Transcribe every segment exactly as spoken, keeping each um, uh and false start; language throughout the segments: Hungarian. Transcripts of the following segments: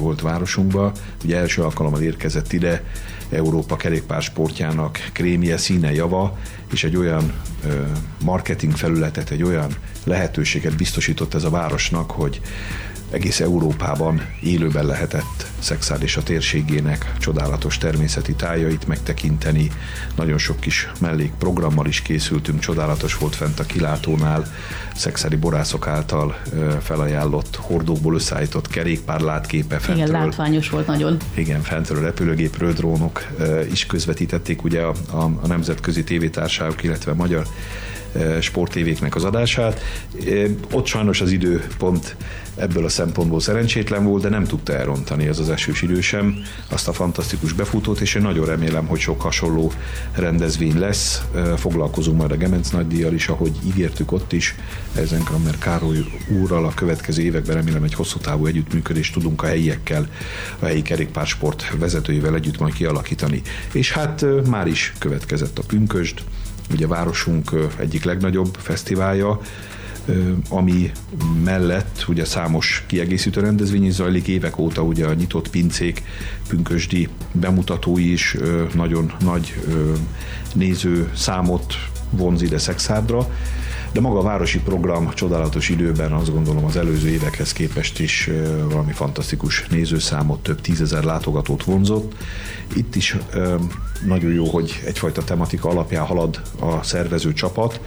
volt városunkba. Ugye első alkalommal érkezett ide Európa kerékpársportjának krémje, színe, java, és egy olyan ö, marketing felületet, egy olyan lehetőséget biztosított ez a városnak, hogy egész Európában élőben lehetett Szekszárd és a térségének csodálatos természeti tájait megtekinteni. Nagyon sok kis mellékprogrammal is készültünk, csodálatos volt fent a kilátónál szekszári borászok által felajánlott hordókból összeállított kerékpár látképe fentről. Igen, látványos volt nagyon. Igen, fentről repülőgépről drónok is közvetítették ugye a, a, a nemzetközi tévétársaságok, illetve magyar sporttévéknek az adását. Ott sajnos az idő pont ebből a szempontból szerencsétlen volt, de nem tudta elrontani ez az esős idő sem azt a fantasztikus befutót, és én nagyon remélem, hogy sok hasonló rendezvény lesz. Foglalkozunk majd a Gemenc nagydíjjal is, ahogy ígértük ott is. Eisenkammer Károly úrral a következő években remélem egy hosszú távú együttműködést tudunk a helyiekkel, a helyi kerékpársport vezetőivel együtt majd kialakítani. És hát már is következett a pünkösd, ugye városunk egyik legnagyobb fesztiválja, ami mellett ugye számos kiegészítő rendezvény is zajlik évek óta, ugye a nyitott pincék, pünkösdi bemutatói is nagyon nagy nézőszámot vonz ide Szekszárdra, de maga a városi program csodálatos időben azt gondolom az előző évekhez képest is valami fantasztikus nézőszámot, több tízezer látogatót vonzott. Itt is nagyon jó, hogy egyfajta tematika alapján halad a szervező csapat.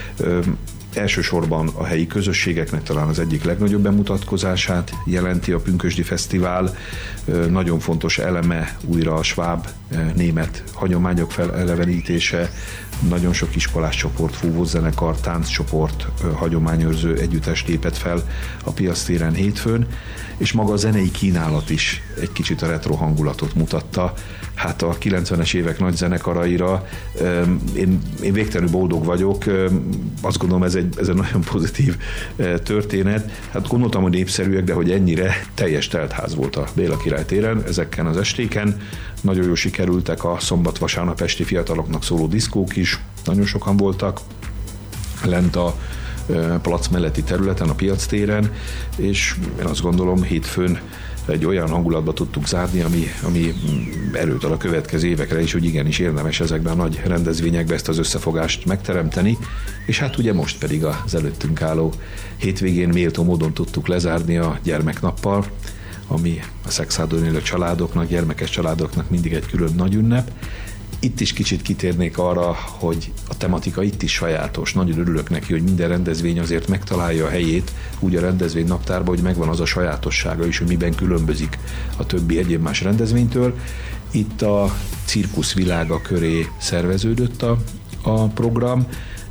Elsősorban a helyi közösségeknek talán az egyik legnagyobb bemutatkozását jelenti a Pünkösdi Fesztivál. Nagyon fontos eleme újra a sváb német hagyományok felelevenítése, nagyon sok iskolás csoport, fúvózenekar, tánccsoport, hagyományőrző együttes lépett fel a piactéren hétfőn, és maga a zenei kínálat is egy kicsit a retro hangulatot mutatta. Hát a kilencvenes évek nagy zenekaraira én, én végtelenül boldog vagyok, azt gondolom ez egy, ez egy nagyon pozitív történet. Hát gondoltam, hogy népszerűek, de hogy ennyire teljes teltház volt a Béla Király téren ezeken az estéken. Nagyon jól sikerültek a szombat-vasárnap esti fiataloknak szóló diszkók is, nagyon sokan voltak lent a plac melletti területen, a piactéren, és én azt gondolom hétfőn egy olyan hangulatba tudtuk zárni, ami, ami erőt ad a következő évekre is, hogy igenis érdemes ezekben a nagy rendezvényekben ezt az összefogást megteremteni, és hát ugye most pedig az előttünk álló hétvégén méltó módon tudtuk lezárni a gyermeknappal, ami a Szekszárdon élő családoknak, gyermekes családoknak mindig egy külön nagy ünnep. Itt is kicsit kitérnék arra, hogy a tematika itt is sajátos. Nagyon örülök neki, hogy minden rendezvény azért megtalálja a helyét, úgy a rendezvény naptárban, hogy megvan az a sajátossága is, hogy miben különbözik a többi egyéb más rendezvénytől. Itt a cirkusz világa köré szerveződött a, a program,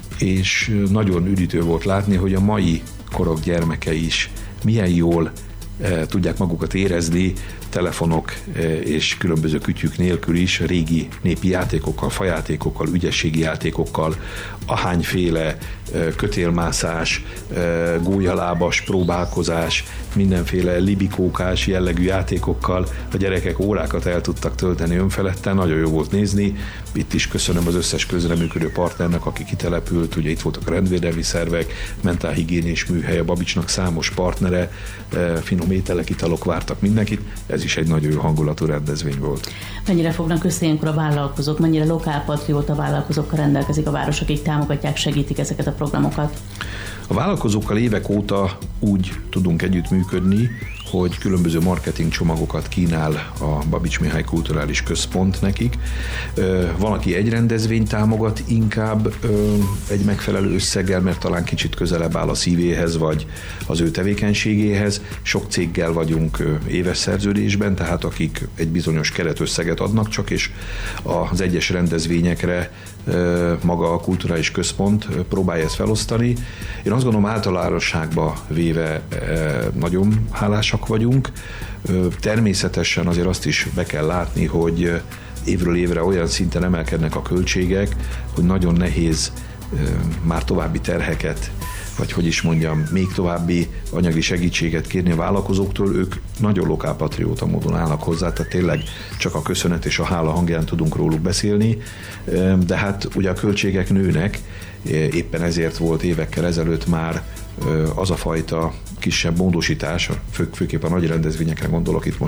és nagyon üdítő volt látni, hogy a mai korok gyermekei is milyen jól e, tudják magukat érezni, telefonok és különböző kütyük nélkül is régi népi játékokkal, fajátékokkal, ügyességi játékokkal, ahányféle kötélmászás, gólyalábas próbálkozás, mindenféle libikókás jellegű játékokkal a gyerekek órákat el tudtak tölteni önfeledten, nagyon jó volt nézni. Itt is köszönöm az összes közreműködő partnernek, aki kitelepült, ugye itt voltak a rendvédelmi szervek, mentálhigiénés műhely, a Babicsnak számos partnere, finom ételek, italok vártak mindenkit, ez is egy nagyon jó hangulatú rendezvény volt. Mennyire fognak össze ilyenkor a vállalkozók, mennyire lokálpatrióta vállalkozókkal rendelkezik a város, akik támogatják, segítik ezeket a programokat? A vállalkozókkal évek óta úgy tudunk együttműködni, hogy különböző marketing csomagokat kínál a Babics Mihály Kulturális Központ nekik. Van, aki egy rendezvényt támogat inkább egy megfelelő összeggel, mert talán kicsit közelebb áll a szívéhez, vagy az ő tevékenységéhez. Sok céggel vagyunk éves szerződésben, tehát akik egy bizonyos keretösszeget adnak csak, és az egyes rendezvényekre maga a Kulturális Központ próbálja ezt felosztani. Én azt gondolom, általánosságban véve nagyon hálásak vagyunk. Természetesen azért azt is be kell látni, hogy évről évre olyan szinten emelkednek a költségek, hogy nagyon nehéz már további terheket, vagy hogy is mondjam, még további anyagi segítséget kérni a vállalkozóktól, ők nagyon lokálpatrióta módon állnak hozzá, tehát tényleg csak a köszönet és a hála hangján tudunk róluk beszélni, de hát ugye a költségek nőnek, éppen ezért volt évekkel ezelőtt már az a fajta kisebb módosítás, fő, főképp a nagy rendezvényekre gondolok itt most,